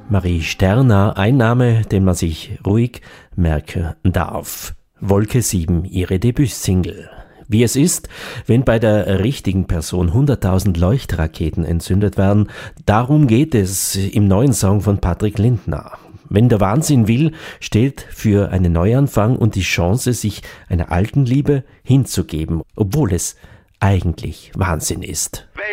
Marie Sterner, ein Name, den man sich ruhig merken darf. Wolke 7, ihre Debütsingle. Wie es ist, wenn bei der richtigen Person 100.000 Leuchtraketen entzündet werden, darum geht es im neuen Song von Patrick Lindner. Wenn der Wahnsinn will, steht für einen Neuanfang und die Chance, sich einer alten Liebe hinzugeben, obwohl es eigentlich Wahnsinn ist. Wenn